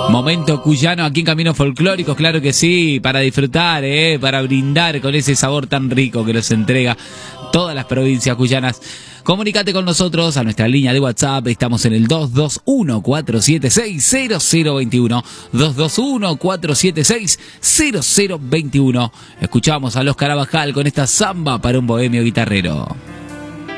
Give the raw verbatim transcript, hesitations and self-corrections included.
Momento cuyano aquí en Caminos Folclóricos, claro que sí, para disfrutar, ¿eh? Para brindar con ese sabor tan rico que nos entrega todas las provincias cuyanas. Comunícate con nosotros a nuestra línea de WhatsApp, estamos en el dos dos uno, cuatro siete seis, cero cero dos uno, dos dos uno, cuatro siete seis, cero cero dos uno. Escuchamos a Los Carabajal con esta samba para un bohemio guitarrero.